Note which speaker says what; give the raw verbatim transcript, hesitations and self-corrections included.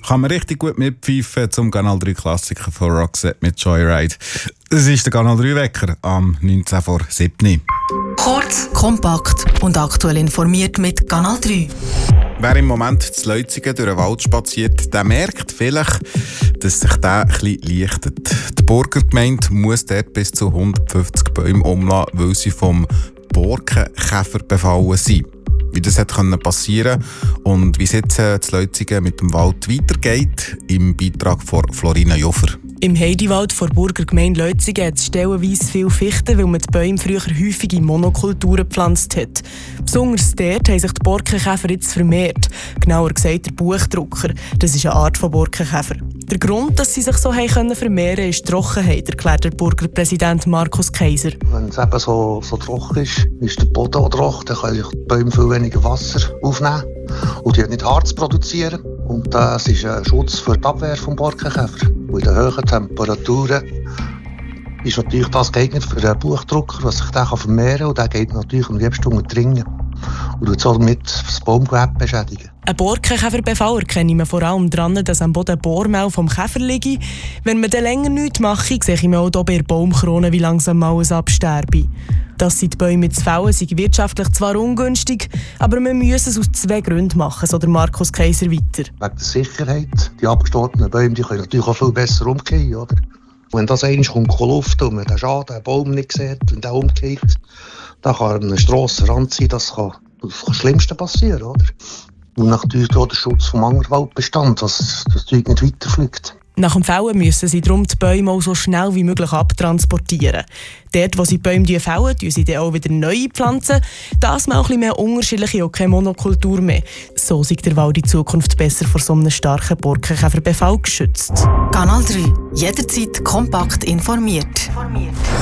Speaker 1: kann man richtig gut mitpfeifen zum Kanal drei Klassiker von Roxette mit Joyride. Das ist der Kanal drei Wecker am neunzehn vor sieben.
Speaker 2: Kurz, kompakt und aktuell informiert mit Kanal drei.
Speaker 1: Wer im Moment zu Leutzigen durch den Wald spaziert, der merkt vielleicht, dass sich der ein bisschen lichtet. Die Burgergemeinde muss dort bis zu hundertfünfzig Bäume umlassen, weil sie vom Borkenkäfer befallen sind. Wie das hat passieren und wie es jetzt in Leutzigen mit dem Wald weitergeht, im Beitrag von Florina Joffer.
Speaker 3: Im Heidiwald der Burgergemeinde Leutzigen hat es stellenweise viele Fichten, weil man die Bäume früher häufig in Monokulturen gepflanzt hat. Besonders dort haben sich die Borkenkäfer jetzt vermehrt. Genauer gesagt der Buchdrucker. Das ist eine Art von Borkenkäfer. Der Grund, dass sie sich so haben vermehren können, ist die Trockenheit, erklärt der Burgerpräsident Markus Kaiser.
Speaker 4: Wenn es eben so, so trocken ist, ist der Boden auch trocken, dann können die Bäume viel weniger Wasser aufnehmen und die haben nicht Harz produzieren. Und das ist ein Schutz für die Abwehr des Borkenkäfer. Und in den hohen Temperaturen ist natürlich das geeignet für einen Buchdrucker, was sich dann vermehren kann. Und der geht natürlich am liebsten unterdringen und somit das Baumgewebe beschädigen.
Speaker 3: Ein Borkenkäferbefall erkenne man vor allem daran, dass am Boden Bohrmehl vom Käfer liege. Wenn man dann länger nichts mache, sehe ich auch hier bei der Baumkrone, wie langsam alles absterbe. Dass sie die Bäume zu fällen, sei wirtschaftlich zwar ungünstig, aber man müsse es aus zwei Gründen machen, so der Markus Kaiser weiter.
Speaker 4: Wegen der Sicherheit. Die abgestorbenen Bäume die können natürlich auch viel besser umgehen, oder? Wenn das einmal kommt, luften und man den Schaden, den Baum nicht sieht, wenn der umgeht, dann kann ein Strassenrand sein, das kann das Schlimmste passieren, oder? Und natürlich auch der Schutz vom Angerwaldbestand, dass das Zeug nicht weiterfliegt.
Speaker 3: Nach dem Fällen müssen sie darum die Bäume auch so schnell wie möglich abtransportieren. Dort, wo sie die Bäume fällen, pflanzen sie dann auch wieder neue pflanzen. Das mal ein bisschen mehr unterschiedliche und keine Monokultur mehr. So sei der Wald in Zukunft besser vor so einem starken Borkenkäferbefall geschützt.
Speaker 2: Kanal drei. Jederzeit kompakt informiert.